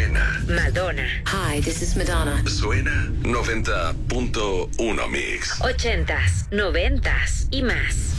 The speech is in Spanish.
Selena. Madonna. Hi, this is Madonna. Suena 90.1 Mix. 80s, 90s y más.